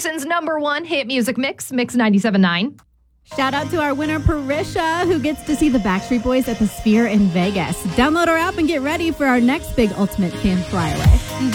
Houston's #1 hit music mix, Mix 97.9. Shout out to our winner, Parisha, who gets to see the Backstreet Boys at the Sphere in Vegas. Download our app and get ready for our next big Ultimate Fan Flyaway.